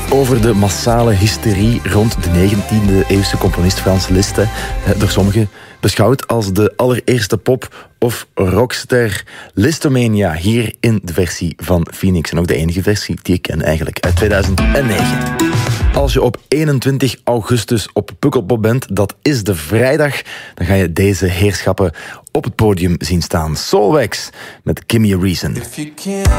over de massale hysterie rond de 19e eeuwse componist Frans Liszt. Door sommigen beschouwd als de allereerste pop- of rockster. Listomania, hier in de versie van Phoenix. En ook de enige versie die ik ken eigenlijk, uit 2009. Als je op 21 augustus op Pukkelpop bent, dat is de vrijdag, dan ga je deze heerschappen op het podium zien staan. Soulwax met Give Me a Reason.